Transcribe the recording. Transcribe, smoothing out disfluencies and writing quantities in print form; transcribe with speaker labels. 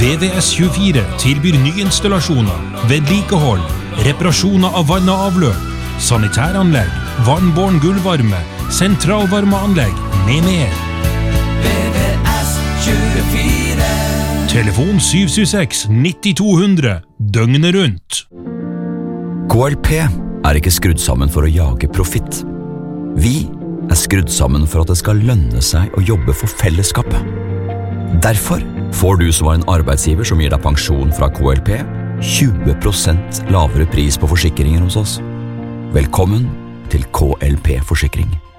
Speaker 1: VVS24 tilbyr nyinstallasjoner, vedlikehold, reparasjoner av vann og avløp, sanitæranlegg, vannbåren gulvvarme, sentralvarmeanlegg med mer. VVS24. Telefon 776 9200, døgnet rundt.
Speaker 2: KLP ikke skrudd sammen for å jage profitt. Vi skrudd sammen for at det skal lønne seg å jobbe for fellesskapet. Derfor får du som en arbeidsgiver som gir deg pensjon fra KLP 20% lavere pris på forsikringer hos oss. Velkommen til KLP Forsikring.